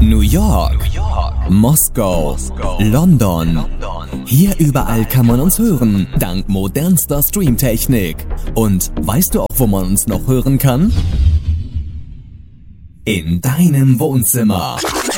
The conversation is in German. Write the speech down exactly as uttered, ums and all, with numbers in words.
New York, Moskau, London. Hier überall kann man uns hören, dank modernster Streamtechnik. Und weißt du auch, wo man uns noch hören kann? In deinem Wohnzimmer.